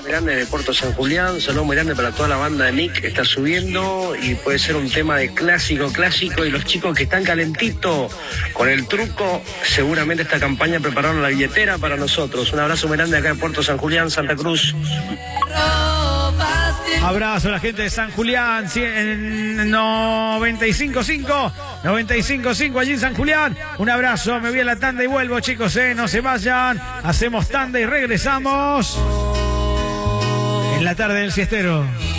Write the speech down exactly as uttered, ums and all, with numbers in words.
grande de Puerto San Julián, saludo muy grande para toda la banda de Nick que está subiendo y puede ser un tema de clásico, clásico y los chicos que están calentitos con el truco, seguramente esta campaña prepararon la billetera para nosotros. Un abrazo muy grande acá de Puerto San Julián, Santa Cruz. Abrazo a la gente de San Julián, en noventa y cinco punto cinco, noventa y cinco punto cinco allí en San Julián. Un abrazo, me voy a la tanda y vuelvo, chicos, eh, no se vayan. Hacemos tanda y regresamos en la tarde del siestero.